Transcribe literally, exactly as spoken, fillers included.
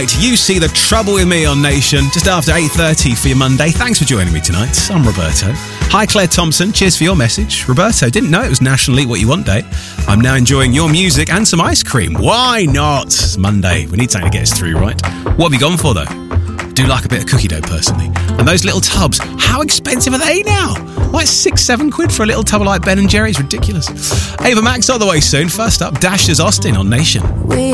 You see the trouble with me on Nation, just after eight thirty for your Monday. Thanks for joining me tonight. I'm Roberto. Hi, Claire Thompson. Cheers for your message. Roberto, didn't know it was National Eat What You Want Day. I'm now enjoying your music and some ice cream. Why not? It's Monday. We need something to get us through, right? What have you gone for, though? Do like a bit of cookie dough, personally. And those little tubs, how expensive are they now? Like six, seven quid for a little tub like Ben and Jerry's. Ridiculous. Ava Max on the way soon. First up, Dashes Austin on Nation. We